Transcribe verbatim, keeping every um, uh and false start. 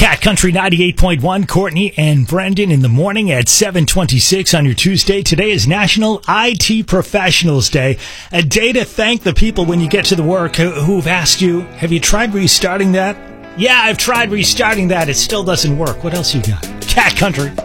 Cat Country ninety-eight point one, Courtney and Brendan in the morning at seven twenty-six on your Tuesday. Today is National I T Professionals Day, a day to thank the people when you get to the work who've asked you, have you tried restarting that? Yeah, I've tried restarting that. It still doesn't work. What else you got? Cat Country.